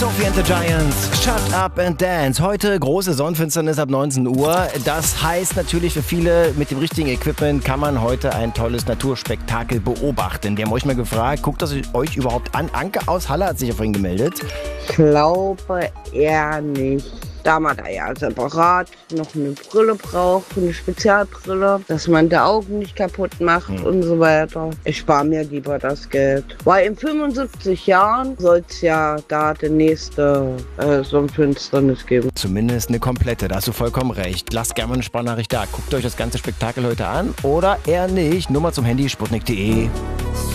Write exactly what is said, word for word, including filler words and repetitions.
Sophie and the Giants, Shut Up and Dance. Heute große Sonnenfinsternis ab neunzehn Uhr. Das heißt natürlich für viele, mit dem richtigen Equipment kann man heute ein tolles Naturspektakel beobachten. Wir haben euch mal gefragt, guckt das euch überhaupt an? Anke aus Halle hat sich ja vorhin gemeldet. Ich glaube eher nicht. Da man da ja separat noch eine Brille braucht, eine Spezialbrille, dass man die Augen nicht kaputt macht hm. und so weiter. Ich spare mir lieber das Geld. Weil in fünfundsiebzig Jahren soll es ja da die nächste äh, Sonnenfinsternis geben. Zumindest eine komplette, da hast du vollkommen recht. Lasst gerne mal eine Sprachnachricht da. Guckt euch das ganze Spektakel heute an oder eher nicht. Nummer zum Handy sputnik punkt de.